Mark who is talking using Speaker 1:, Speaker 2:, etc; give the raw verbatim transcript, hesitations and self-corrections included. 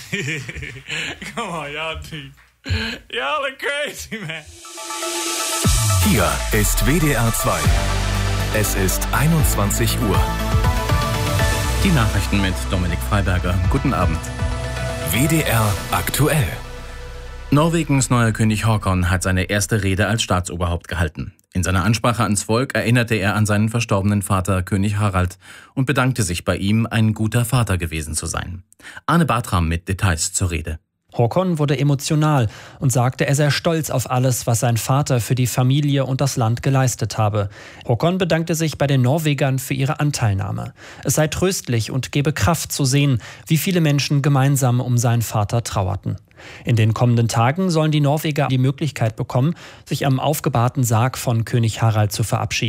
Speaker 1: Come on, y'all, y'all are crazy, man.
Speaker 2: Hier ist W D R zwei. Es ist einundzwanzig Uhr.
Speaker 3: Die Nachrichten mit Dominik Freiberger. Guten Abend.
Speaker 2: W D R aktuell.
Speaker 3: Norwegens neuer König Haakon hat seine erste Rede als Staatsoberhaupt gehalten. In seiner Ansprache ans Volk erinnerte er an seinen verstorbenen Vater König Harald und bedankte sich bei ihm, ein guter Vater gewesen zu sein. Arne Bartram mit Details zur Rede.
Speaker 4: Haakon wurde emotional und sagte, er sei stolz auf alles, was sein Vater für die Familie und das Land geleistet habe. Haakon bedankte sich bei den Norwegern für ihre Anteilnahme. Es sei tröstlich und gebe Kraft zu sehen, wie viele Menschen gemeinsam um seinen Vater trauerten. In den kommenden Tagen sollen die Norweger die Möglichkeit bekommen, sich am aufgebahrten Sarg von König Harald zu verabschieden.